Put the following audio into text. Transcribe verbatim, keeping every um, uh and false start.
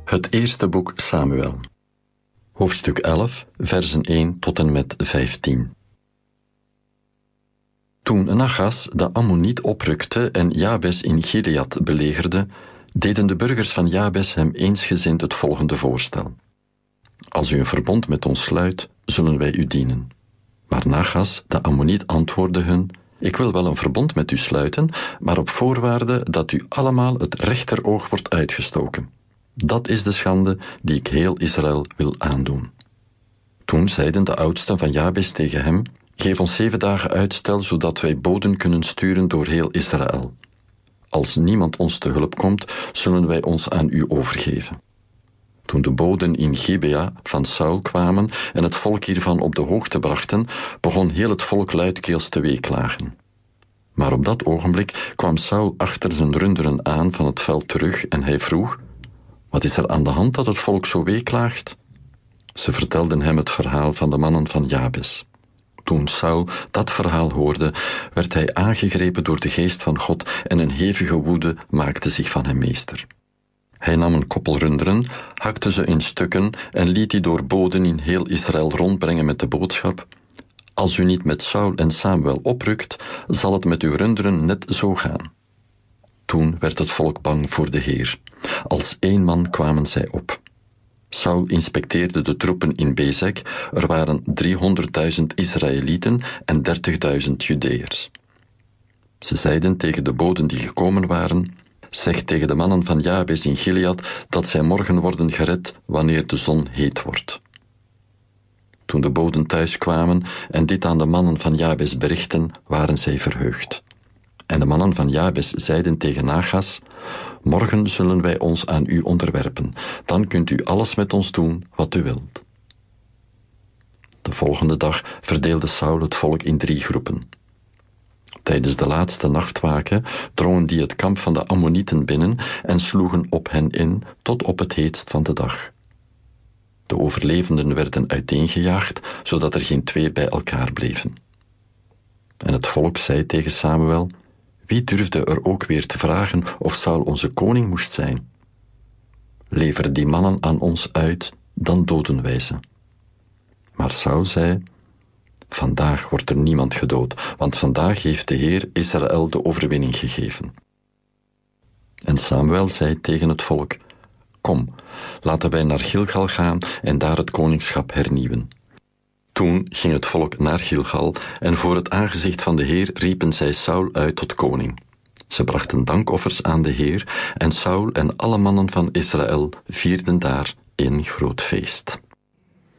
Het eerste boek Samuel. Hoofdstuk elf, versen één tot en met vijftien. Toen Nagas de Ammoniet oprukte en Jabes in Gilead belegerde, deden de burgers van Jabes hem eensgezind het volgende voorstel. Als u een verbond met ons sluit, zullen wij u dienen. Maar Nagas, de Ammoniet, antwoordde hun: Ik wil wel een verbond met u sluiten, maar op voorwaarde dat u allemaal het rechteroog wordt uitgestoken. Dat is de schande die ik heel Israël wil aandoen. Toen zeiden de oudsten van Jabes tegen hem: Geef ons zeven dagen uitstel, zodat wij boden kunnen sturen door heel Israël. Als niemand ons te hulp komt, zullen wij ons aan u overgeven. Toen de boden in Gibea van Saul kwamen en het volk hiervan op de hoogte brachten, begon heel het volk luidkeels te weeklagen. Maar op dat ogenblik kwam Saul achter zijn runderen aan van het veld terug en hij vroeg: Wat is er aan de hand dat het volk zo weeklaagt? Ze vertelden hem het verhaal van de mannen van Jabes. Toen Saul dat verhaal hoorde, werd hij aangegrepen door de geest van God en een hevige woede maakte zich van hem meester. Hij nam een koppel runderen, hakte ze in stukken en liet die door boden in heel Israël rondbrengen met de boodschap: Als u niet met Saul en Samuel oprukt, zal het met uw runderen net zo gaan. Toen werd het volk bang voor de Heer. Als één man kwamen zij op. Saul inspecteerde de troepen in Bezek. Er waren driehonderdduizend Israëlieten en dertigduizend Judeërs. Ze zeiden tegen de boden die gekomen waren: Zeg tegen de mannen van Jabes in Gilead dat zij morgen worden gered wanneer de zon heet wordt. Toen de boden thuis kwamen en dit aan de mannen van Jabes berichten, waren zij verheugd. En de mannen van Jabes zeiden tegen Nagas: Morgen zullen wij ons aan u onderwerpen. Dan kunt u alles met ons doen wat u wilt. De volgende dag verdeelde Saul het volk in drie groepen. Tijdens de laatste nachtwaken drongen die het kamp van de Ammonieten binnen en sloegen op hen in tot op het heetst van de dag. De overlevenden werden uiteengejaagd, zodat er geen twee bij elkaar bleven. En het volk zei tegen Samuel: Wie durfde er ook weer te vragen of Saul onze koning moest zijn? Lever die mannen aan ons uit, dan doden wij ze. Maar Saul zei: Vandaag wordt er niemand gedood, want vandaag heeft de Heer Israël de overwinning gegeven. En Samuel zei tegen het volk: Kom, laten wij naar Gilgal gaan en daar het koningschap hernieuwen. Toen ging het volk naar Gilgal en voor het aangezicht van de Heer riepen zij Saul uit tot koning. Ze brachten dankoffers aan de Heer en Saul en alle mannen van Israël vierden daar een groot feest.